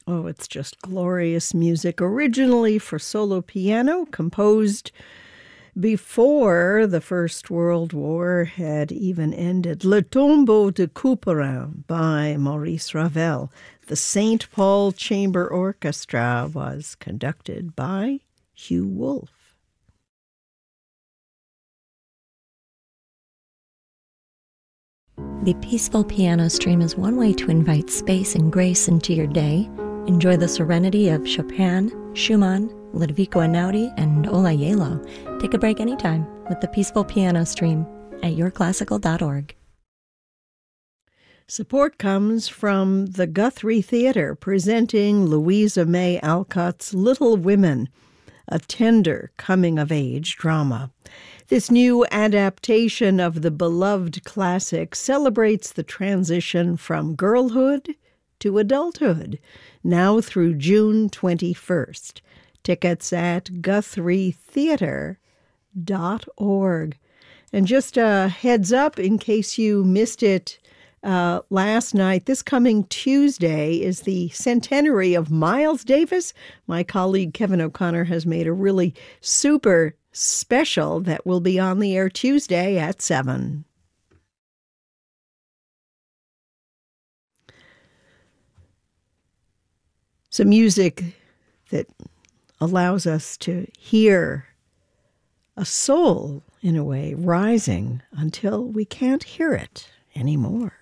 Oh, it's just glorious music, originally for solo piano, composed before the First World War had even ended. Le Tombeau de Couperin by Maurice Ravel. The St. Paul Chamber Orchestra was conducted by Hugh Wolf. The Peaceful Piano Stream is one way to invite space and grace into your day. Enjoy the serenity of Chopin, Schumann, Ludovico Einaudi, and Olayelo. Take a break anytime with the Peaceful Piano Stream at yourclassical.org. Support comes from the Guthrie Theatre, presenting Louisa May Alcott's Little Women, a tender coming-of-age drama. This new adaptation of the beloved classic celebrates the transition from girlhood to adulthood, now through June 21st. Tickets at GuthrieTheatre.org. And just a heads up, in case you missed it last night, this coming Tuesday is the centenary of Miles Davis. My colleague Kevin O'Connor has made a really super special that will be on the air Tuesday at 7. Some music that allows us to hear a soul, in a way, rising until we can't hear it anymore.